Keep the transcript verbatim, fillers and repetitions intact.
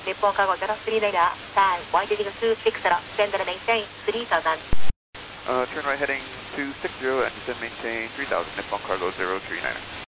Nippon Cargo zero three niner, turn right heading two six zero, descend and maintain three thousand. Uh, turn right heading two six zero and descend maintain three thousand, Nippon Cargo zero three niner.